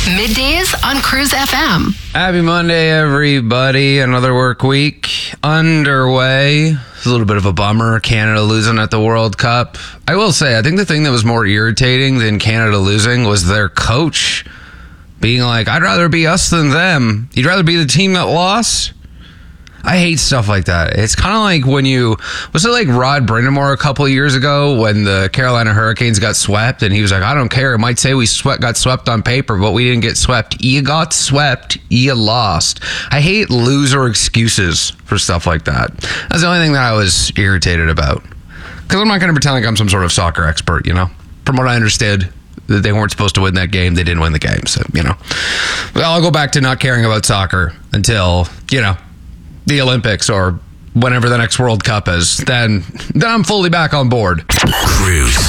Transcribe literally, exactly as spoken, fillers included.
Middays on Cruise F M. Happy Monday, everybody. Another work week underway. It's a little bit of a bummer, Canada losing at the World Cup. I will say, I think the thing that was more irritating than Canada losing was their coach being like, I'd rather be us than them. You'd rather be the team that lost? I hate stuff like that. It's kind of like when you, was it like Rod Brindamore a couple of years ago when the Carolina Hurricanes got swept and he was like, I don't care. It might say we swept, got swept on paper, but we didn't get swept. You got swept. You lost. I hate loser excuses for stuff like that. That's the only thing that I was irritated about. Because I'm not going to pretend like I'm some sort of soccer expert, you know? From what I understood, that they weren't supposed to win that game. They didn't win the game. So, you know. But I'll go back to not caring about soccer until, you know, the Olympics or whenever the next World Cup is, then then I'm fully back on board. Cruise.